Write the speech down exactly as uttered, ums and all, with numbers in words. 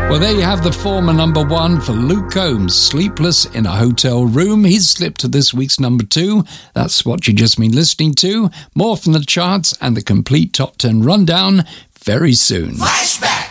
Well, there you have the former number one for Luke Combs, Sleepless in a Hotel Room. He's slipped to this week's number two. That's what you just been listening to. More from the charts and the complete top ten rundown very soon. Flashback.